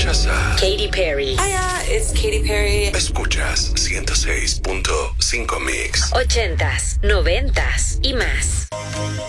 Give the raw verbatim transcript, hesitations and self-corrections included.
Escuchas a Katy Perry. Hiya, it's Katy Perry. Escuchas ciento seis punto cinco Mix. Ochentas, noventas y más.